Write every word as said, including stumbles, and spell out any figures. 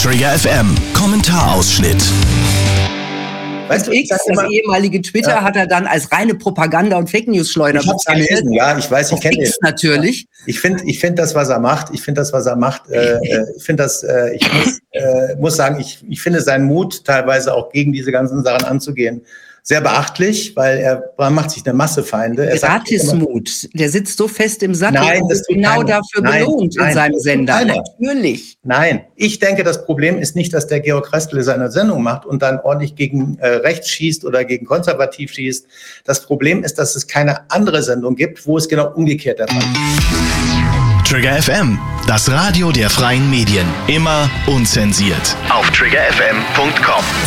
Trigger F M, Kommentarausschnitt. Weißt du, X, das immer, ehemalige Twitter, ja. hat er dann als reine Propaganda- und Fake-News-Schleuder bezeichnet. Gelesen, ja, ich weiß, ich kenne ihn. natürlich. Ich finde ich find das, was er macht, ich finde das, was er macht, äh, ich finde das, äh, ich muss, äh, muss sagen, ich, ich finde seinen Mut, teilweise auch gegen diese ganzen Sachen anzugehen, sehr beachtlich, weil er, er macht sich eine Masse Feinde. Gratismut, der sitzt so fest im Sattel nein, und das wird genau keiner. dafür nein, belohnt nein, in seinem Sender. Natürlich. Nein, ich denke, das Problem ist nicht, dass der Georg Restle seine Sendung macht und dann ordentlich gegen äh, rechts schießt oder gegen konservativ schießt. Das Problem ist, dass es keine andere Sendung gibt, wo es genau umgekehrt der Fall ist. Trigger F M, das Radio der freien Medien. Immer unzensiert. Auf trigger f m punkt com.